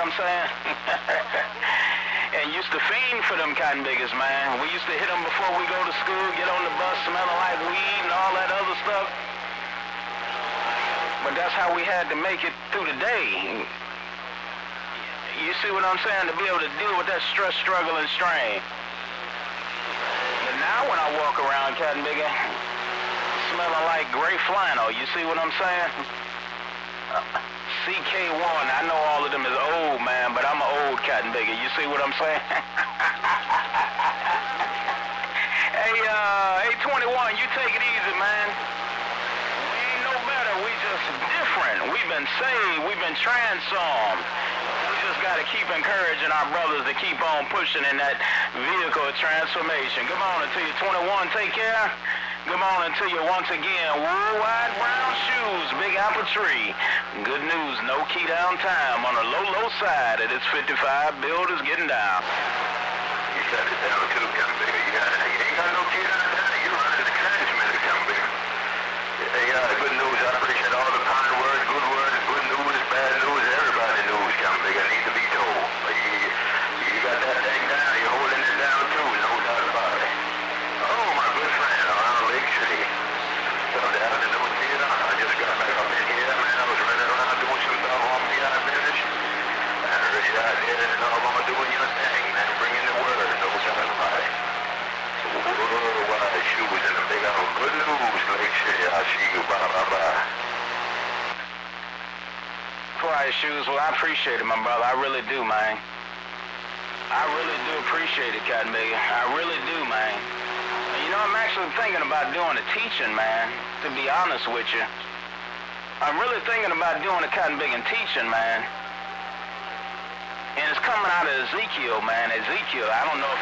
I'm saying? And used to fiend for them cotton biggers, man. We used to hit them before we go to school, get on the bus smelling like weed and all that other stuff. But that's how we had to make it through the day. You see what I'm saying? To be able to deal with that stress, struggle, and strain. But now when I walk around cotton bigger, smelling like gray flannel, you see what I'm saying? CK1, I know all of them is old, man, but I'm an old cotton bigger. You see what I'm saying? Hey, 21, you take it easy, man. We ain't no better. We just different. We've been saved. We've been transformed. We just got to keep encouraging our brothers to keep on pushing in that vehicle of transformation. Good morning to you, 21. Take care. Good morning to you once again. Worldwide Brown Shoes, Big Apple Tree. Good news, no key down time on the low side of this 55. Build is getting down. You shut it down too, come bigger. You ain't got no key down time. You run to the transmitter, come bigger. Hey, good news. I appreciate all the kind words, good news, bad news, everybody news, come bigger. Need to be told. But you got that thing down. You're holding it down too, no doubt about it. Oh, my good friend, around Lake City. Something happened in the theater. I just got back up in here, man. I was running around doing some stuff on the business. I heard you out there and all over doing your thing, man. Bringing the word, no doubt about it. Worldwide shoes in the big old good news, Lake City. I see you, bye. Quiet Shoes, well, I appreciate it, my brother. I really do, man. I really do appreciate it, Cotton Bigger. I really do, man. You know, I'm actually thinking about doing a teaching, man, to be honest with you. I'm really thinking about doing a cotton bigging teaching, man. And it's coming out of Ezekiel, man. Ezekiel, I don't know if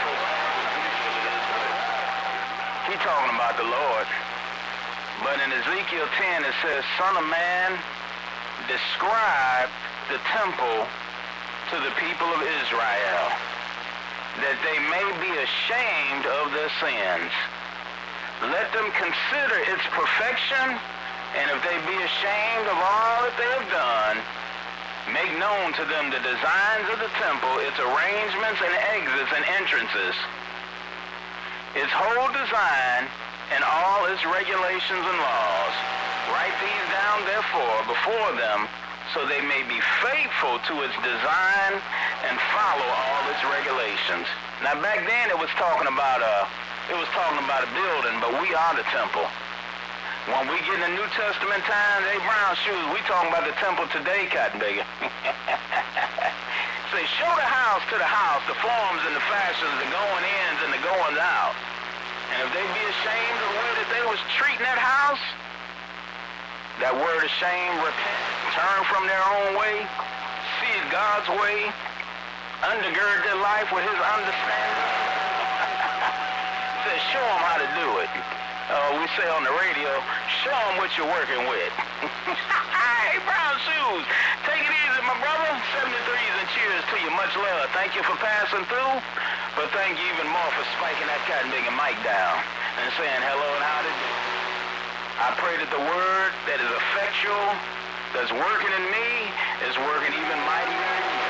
he's talking about the Lord. But in Ezekiel 10, it says, Son of man, describe the temple to the people of Israel, that they may be ashamed of their sins. Let them consider its perfection, and if they be ashamed of all that they have done, make known to them the designs of the temple, its arrangements and exits and entrances, its whole design, and all its regulations and laws. Write these down, therefore, before them, so they may be faithful to its design and follow all its regulations. Now, back then it was talking about a building, but we are the temple. When we get in the New Testament times, hey, Brown Shoes, we talking about the temple today, Cotton Bigger. Say, show the house to the house, the forms and the fashions, the going-ins and the goings out. And if they be ashamed of the way that they was treating that house, that word of shame, repent, turn from their own way, see it God's way, undergird their life with his understanding. Say, show them how to do it. We say on the radio, show them what you're working with. Hey, Brown Shoes, take it easy, my brother. 73s and cheers to you. Much love. Thank you for passing through, but thank you even more for spiking that cotton bigging mic down and saying hello and how to do. I pray that the word that is effectual, that's working in me, is working even mightier in you.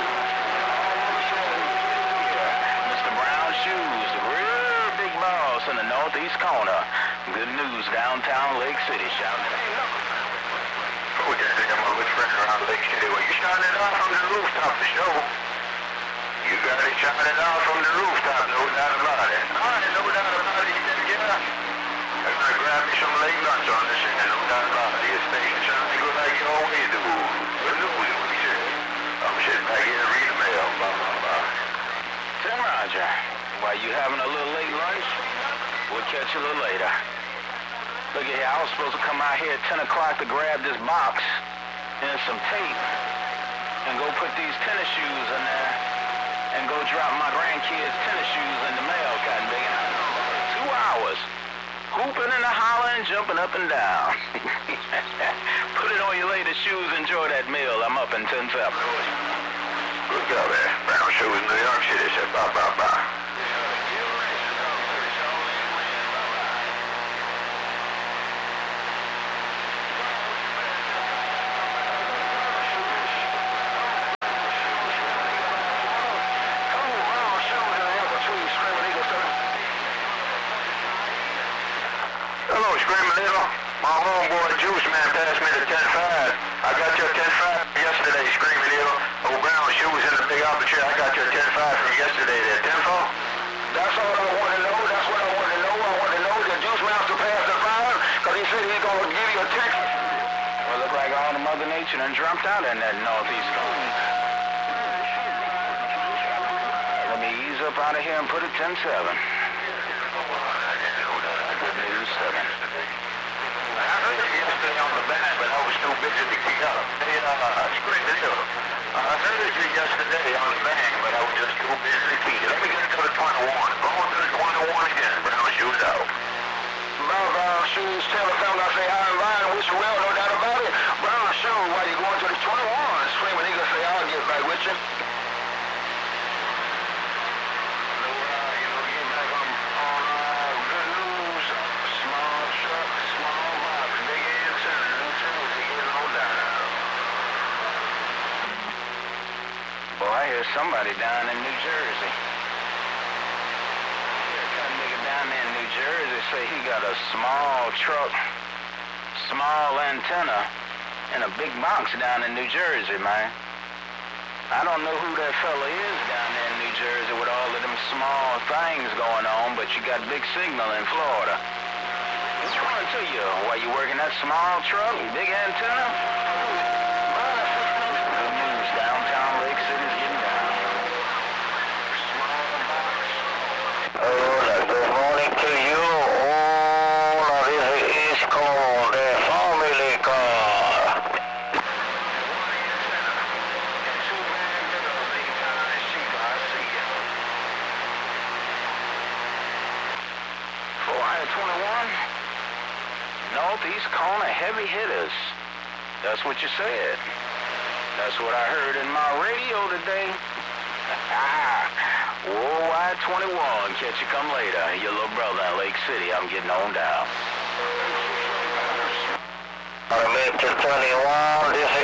Mr. Brown Shoes, the real big boss in the northeast corner. Good news, downtown Lake City, shouting. Oh, yeah, I got my good friend around Lake City. Well, you shouting it out from the rooftop, the show. You got it shouting it out from the rooftop, no doubt about it. All right, no doubt about it. You better get up. I'm going to grab me some late lunch on this thing, no doubt about it. Your station sounding good like you always do. Good news, what you said. I'm sitting back here to read the mail, blah. Tim Roger, while you having a little late lunch, we'll catch you a little later. Look at here, I was supposed to come out here at 10 o'clock to grab this box and some tape and go put these tennis shoes in there and go drop my grandkids' tennis shoes in the mail, Cotton Big. 2 hours, hooping and hollering, jumping up and down. Put it on your latest shoes, enjoy that meal. I'm up in 10-7. Good job there. Brown Shoes, New York City, said bye. camped out in that northeast corner. Let me ease up out of here and put it 10-7. Good news 7. I heard it yesterday on the band, but I was too busy to get up. Hey, it's great to hear. I heard it yesterday on the band, but I was just too busy to keep it. Let me get into the 21. Go on to the 21 again. Brown shoes out. Brown shoes, tell the family I say I'm lying, wish you well, no doubt about it. Brown shoes, while you going to the 21, screaming, he gonna say I'll get back with you. There's somebody down in New Jersey. Got a nigga down there in New Jersey say he got a small truck, small antenna, and a big box down in New Jersey, man. I don't know who that fella is down there in New Jersey with all of them small things going on, but you got big signal in Florida. What's going to you while you working that small truck, big antenna? Good news, downtown Lake City's getting down. Good morning to you. All this is called the family car. Northeast corner heavy hitters. That's what you said. That's what I heard in my radio today. Worldwide 21, catch you come later. Your little brother in Lake City, I'm getting on down. Mr. 21, this